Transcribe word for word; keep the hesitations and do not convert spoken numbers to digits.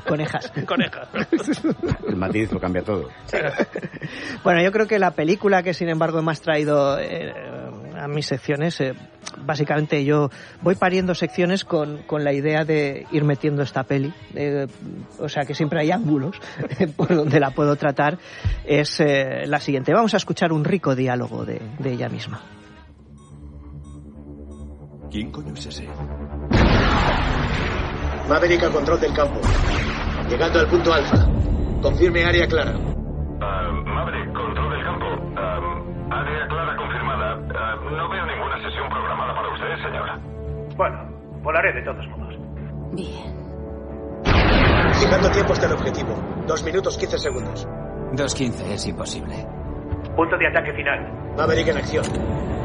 Conejas. Conejas. El matiz lo cambia todo. Bueno, yo creo que la película que sin embargo me has traído eh, a mis secciones, eh, básicamente yo voy pariendo secciones con, con la idea de ir metiendo esta peli, eh, o sea que siempre hay ángulos por donde la puedo tratar, es eh, la siguiente. Vamos a escuchar un rico diálogo de, de ella misma. ¿Quién coño es ese? Maverick a control del campo. Llegando al punto alfa. Confirme área clara. Uh, Maverick, control del campo. Uh, área clara confirmada. Uh, no veo ninguna sesión programada para usted, señora. Bueno, volaré de todos modos. Bien. Fijando tiempo hasta el objetivo. Dos minutos quince segundos. dos quince es imposible. Punto de ataque final. Maverick en acción.